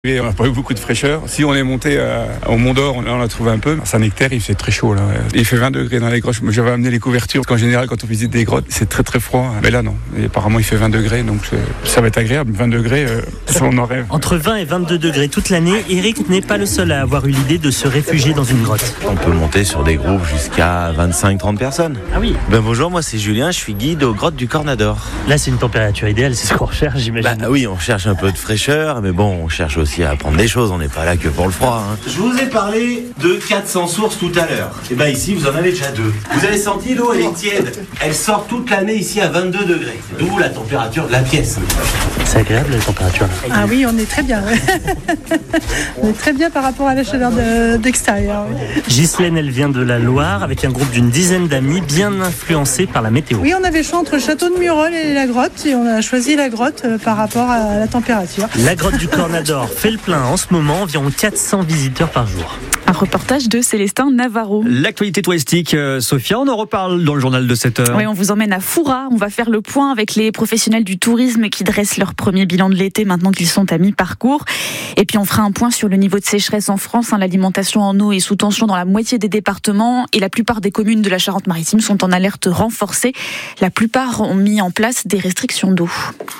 Et on n'a pas eu beaucoup de fraîcheur. Si on est monté au Mont d'Or, on a trouvé un peu. À Saint-Nectaire, il fait très chaud là. Il fait 20 degrés dans les grottes. J'avais amené les couvertures. En général, quand on visite des grottes, c'est très très froid. Mais là, non. Et apparemment, il fait 20 degrés, donc ça va être agréable. 20 degrés, on en rêve. Entre 20 et 22 degrés toute l'année, Eric n'est pas le seul à avoir eu l'idée de se réfugier dans une grotte. On peut monter sur des groupes jusqu'à 25-30 personnes. Ah oui. Bonjour, moi c'est Julien, je suis guide aux grottes du Cornador. Là, c'est une température idéale, c'est ce qu'on recherche, j'imagine. Oui, on cherche un peu de fraîcheur, mais bon, on cherche aussi à apprendre des choses. On n'est pas là que pour le froid. Je vous ai parlé de 400 sources tout à l'heure. Et ici, vous en avez déjà 2. Vous avez senti l'eau, elle est tiède. Elle sort toute l'année ici à 22 degrés. D'où la température de la pièce. C'est agréable la température là. Ah oui, on est très bien. Ouais. On est très bien par rapport à la chaleur d'extérieur. Oui. Ghislaine, elle vient de la Loire avec un groupe d'une dizaine d'amis bien influencés par la météo. Oui, on avait le choix entre le château de Murol et la grotte. Et on a choisi la grotte par rapport à la température. La grotte du Cornador fait le plein en ce moment, environ 400 visiteurs par jour. Un reportage de Célestin Navarro. L'actualité touristique, Sophia, on en reparle dans le journal de 7h. Oui, on vous emmène à Foura. On va faire le point avec les professionnels du tourisme qui dressent leur premier bilan de l'été maintenant qu'ils sont à mi-parcours. Et puis on fera un point sur le niveau de sécheresse en France. L'alimentation en eau est sous tension dans la moitié des départements et la plupart des communes de la Charente-Maritime sont en alerte renforcée. La plupart ont mis en place des restrictions d'eau.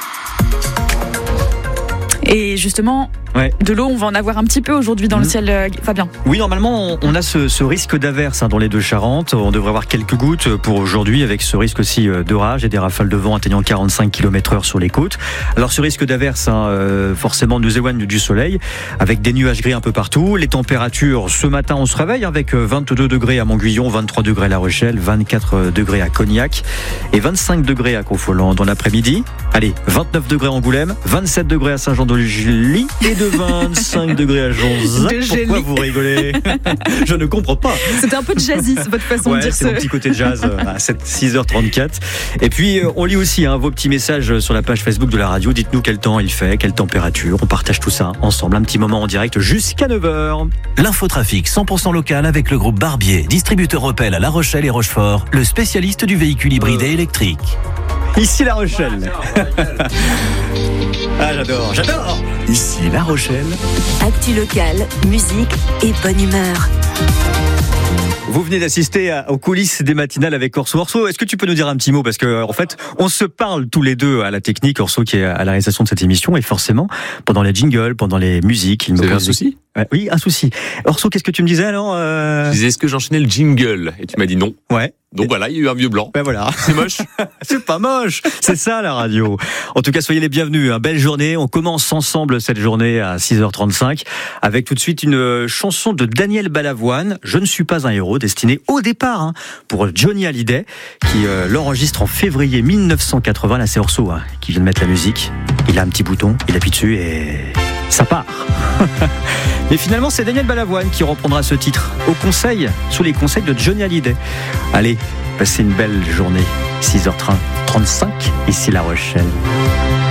Et justement, de l'eau, on va en avoir un petit peu aujourd'hui dans le ciel, Fabien. Oui, normalement, on a ce risque d'averse dans les deux Charentes. On devrait avoir quelques gouttes pour aujourd'hui, avec ce risque aussi d'orage et des rafales de vent atteignant 45 km/h sur les côtes. Alors, ce risque d'averse, forcément, nous éloigne du soleil, avec des nuages gris un peu partout. Les températures, ce matin, on se réveille avec 22 degrés à Montguyon, 23 degrés à La Rochelle, 24 degrés à Cognac et 25 degrés à Confolens. Dans l'après-midi, 29 degrés à Angoulême, 27 degrés à Saint-Jean-de-Luz et de 25 degrés à Jonzac. Pourquoi vous rigolez? Je ne comprends pas. C'était un peu jazzy, c'est votre façon de dire. C'est mon petit côté jazz à 6h34. Et puis, on lit aussi vos petits messages sur la page Facebook de la radio. Dites-nous quel temps il fait, quelle température. On partage tout ça ensemble. Un petit moment en direct jusqu'à 9h. L'infotrafic 100% local avec le groupe Barbier, distributeur Opel à La Rochelle et Rochefort, le spécialiste du véhicule hybride et électrique. Ici La Rochelle. Ah, j'adore. Ici La Rochelle. Actu locale, musique et bonne humeur. Vous venez d'assister aux coulisses des matinales avec Orso. Orso, est-ce que tu peux nous dire un petit mot? Parce que, en fait, on se parle tous les deux à la technique, Orso qui est à la réalisation de cette émission, et forcément, pendant les jingles, pendant les musiques, il me pose un souci? Oui, un souci. Orso, qu'est-ce que tu me disais alors? Je disais, est-ce que j'enchaînais le jingle? Et tu m'as dit non. Ouais. Donc voilà, il y a eu un vieux blanc. Ben voilà. C'est moche. C'est pas moche. C'est ça la radio. En tout cas, soyez les bienvenus. Belle journée. On commence ensemble cette journée à 6h35 avec tout de suite une chanson de Daniel Balavoine. Je ne suis pas un héros, destinée au départ pour Johnny Hallyday qui l'enregistre en février 1980. Là, c'est Orso qui vient de mettre la musique. Il a un petit bouton, il appuie dessus et ça part. Mais finalement, c'est Daniel Balavoine qui reprendra ce titre sous les conseils de Johnny Hallyday. Allez, passez une belle journée. 6h35, ici La Rochelle.